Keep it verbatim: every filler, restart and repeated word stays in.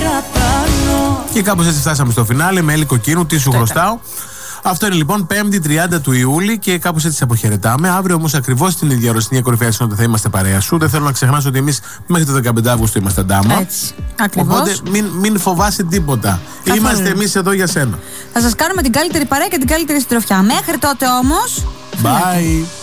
παραπάνω. Και κάπως έτσι φτάσαμε στο φινάλε με Έλλη Κοκκίνου, τι σου χρωστάω. Αυτό είναι λοιπόν πέμπτη τριάντα του Ιούλη και κάπως έτσι αποχαιρετάμε. Αύριο όμως ακριβώς στην ίδια οροσυνία κορυφαία συνότητα θα είμαστε παρέα σου. Δεν θέλω να ξεχνάς ότι εμείς μέχρι το δεκαπέντε Αυγούστου είμαστε ντάμα. Έτσι. Ακριβώς. Οπότε μην, μην φοβάσαι τίποτα. Καθόλου. Είμαστε εμείς εδώ για σένα. Θα σας κάνουμε την καλύτερη παρέα και την καλύτερη συντροφιά. Μέχρι τότε όμως. Bye.